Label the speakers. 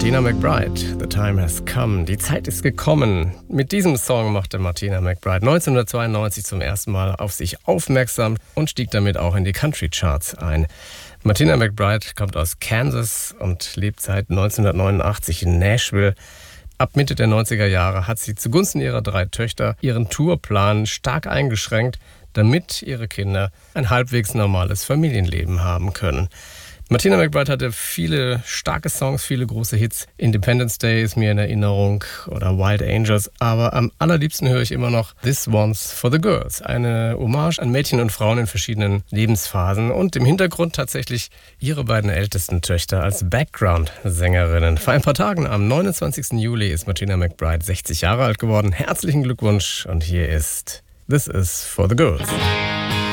Speaker 1: Martina McBride, The Time Has Come. Die Zeit ist gekommen. Mit diesem Song machte Martina McBride 1992 zum ersten Mal auf sich aufmerksam und stieg damit auch in die Country-Charts ein. Martina McBride kommt aus Kansas und lebt seit 1989 in Nashville. Ab Mitte der 90er Jahre hat sie zugunsten ihrer 3 Töchter ihren Tourplan stark eingeschränkt, damit ihre Kinder ein halbwegs normales Familienleben haben können. Martina McBride hatte viele starke Songs, viele große Hits. Independence Day ist mir in Erinnerung oder Wild Angels. Aber am allerliebsten höre ich immer noch This One's for the Girls. Eine Hommage an Mädchen und Frauen in verschiedenen Lebensphasen. Und im Hintergrund tatsächlich ihre beiden ältesten Töchter als Background-Sängerinnen. Vor ein paar Tagen, am 29. Juli, ist Martina McBride 60 Jahre alt geworden. Herzlichen Glückwunsch und hier ist This Is for the Girls.